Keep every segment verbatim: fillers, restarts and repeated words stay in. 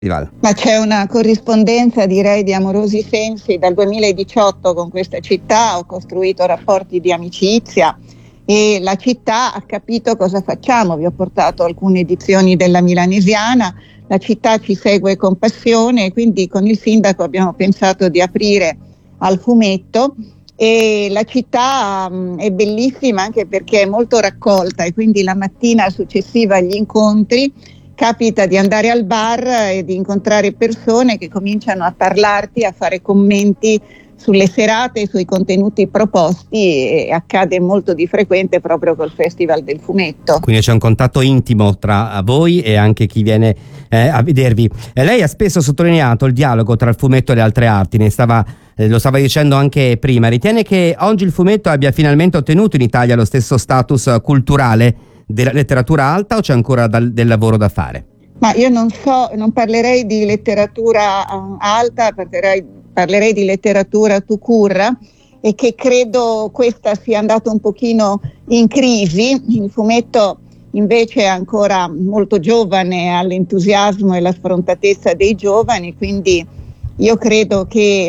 Ma c'è una corrispondenza, direi, di amorosi sensi. Dal duemiladiciotto con questa città ho costruito rapporti di amicizia e la città ha capito cosa facciamo. Vi ho portato alcune edizioni della Milanesiana, la città ci segue con passione e quindi con il sindaco abbiamo pensato di aprire al fumetto. E la città um, è bellissima anche perché è molto raccolta e quindi la mattina successiva agli incontri capita di andare al bar e di incontrare persone che cominciano a parlarti, a fare commenti sulle serate, sui contenuti proposti, e accade molto di frequente proprio col Festival del Fumetto. Quindi c'è un contatto intimo tra voi e anche chi viene eh, a vedervi. Eh, lei ha spesso sottolineato il dialogo tra il fumetto e le altre arti, ne stava, eh, lo stava dicendo anche prima. Ritiene che oggi il fumetto abbia finalmente ottenuto in Italia lo stesso status culturale della letteratura alta o c'è ancora dal, del lavoro da fare? Ma io non so, non parlerei di letteratura uh, alta, parlerei, parlerei di letteratura tout court, e che credo questa sia andata un pochino in crisi. Il fumetto invece è ancora molto giovane, ha l'entusiasmo e la sfrontatezza dei giovani, quindi io credo che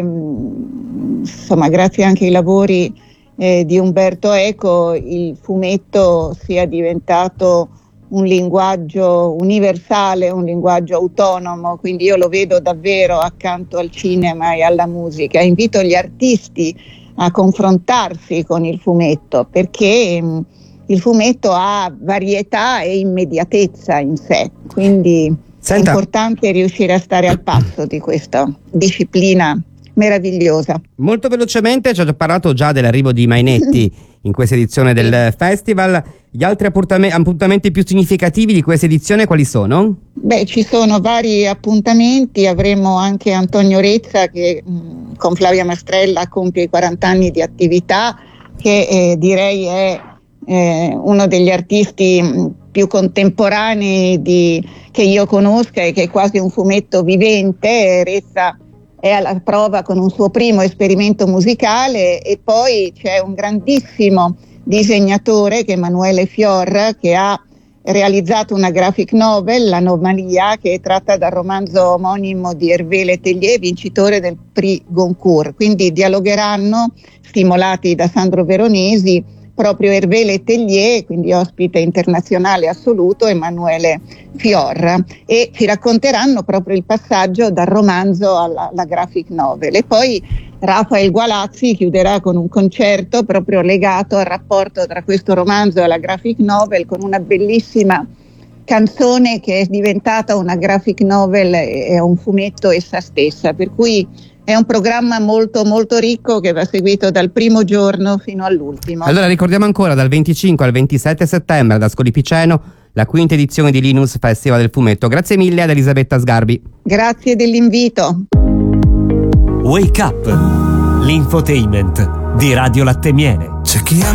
insomma, grazie anche ai lavori eh, di Umberto Eco, il fumetto sia diventato un linguaggio universale, un linguaggio autonomo, quindi io lo vedo davvero accanto al cinema e alla musica. Invito gli artisti a confrontarsi con il fumetto perché mh, il fumetto ha varietà e immediatezza in sé, quindi Senta. È importante riuscire a stare al passo di questa disciplina meravigliosa. Molto velocemente, ci ha parlato già dell'arrivo di Mainetti in questa edizione del festival. Gli altri appuntamenti più significativi di questa edizione quali sono? Beh, ci sono vari appuntamenti, avremo anche Antonio Rezza che mh, con Flavia Mastrella compie i quaranta anni di attività, che eh, direi è eh, uno degli artisti mh, più contemporanei di, che io conosca e che è quasi un fumetto vivente. Rezza è alla prova con un suo primo esperimento musicale e poi c'è un grandissimo disegnatore che è Emanuele Fior, che ha realizzato una graphic novel, L'Anomalia, che è tratta dal romanzo omonimo di Hervé Letellier, vincitore del Prix Goncourt. Quindi dialogheranno, stimolati da Sandro Veronesi, proprio Hervé Letellier, quindi ospite internazionale assoluto, Emanuele Fior, e ci racconteranno proprio il passaggio dal romanzo alla, alla graphic novel. E poi Rafael Gualazzi chiuderà con un concerto proprio legato al rapporto tra questo romanzo e la graphic novel, con una bellissima canzone che è diventata una graphic novel e un fumetto essa stessa, per cui è un programma molto molto ricco che va seguito dal primo giorno fino all'ultimo. Allora ricordiamo ancora dal venticinque al ventisette settembre ad Ascoli Piceno la quinta edizione di Linus Festival del Fumetto. Grazie mille ad Elisabetta Sgarbi. Grazie dell'invito. Wake Up, l'infotainment di Radio Latte Miele.